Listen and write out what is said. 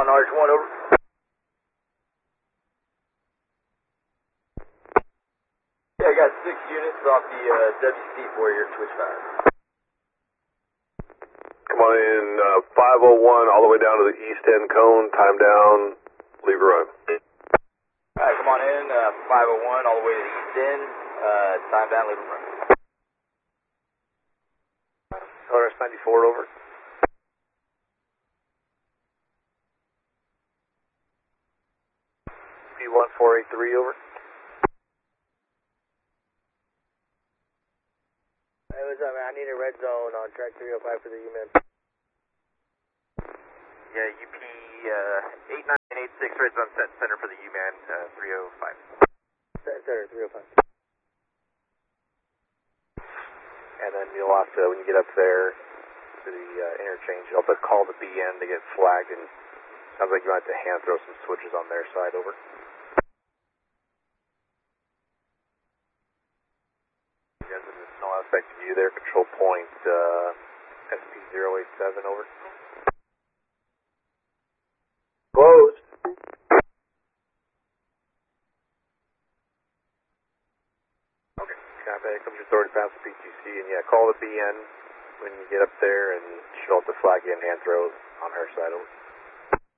On RH1, over. Yeah, I got 6 units off the WC for your Twitch fire. Come on in, 501 all the way down to the east end cone, time down, leave a run. Alright, come on in, 501 all the way to the east end, time down, leave a run. LRS 94, over. P1483, over. Hey, what's up, man? I need a red zone on track 305 for the U-Man. Yeah, UP 8986, red zone set center for the U-Man 305. Center 305. And then you'll have to, when you get up there to the interchange, you'll have to call the BN to get flagged, and sounds like you might have to hand throw some switches on their side, over. Yes, there's no aspect of you there, control point SP087, over. Closed. Okay, copy. Comes your authority past the PTC, and yeah, call the BN when you get up there, and she'll have to flag you and hand throw on her side, over.